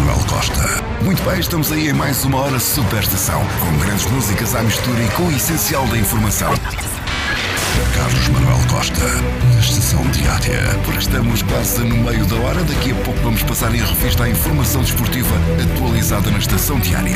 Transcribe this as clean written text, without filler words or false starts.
Manuel Costa. Muito bem, estamos aí em mais uma hora Superestação, com grandes músicas à mistura e com o essencial da informação. Carlos Manuel Costa, na Estação Diária, porque estamos quase no meio da hora. Daqui a pouco vamos passar em revista a informação desportiva atualizada na Estação Diária.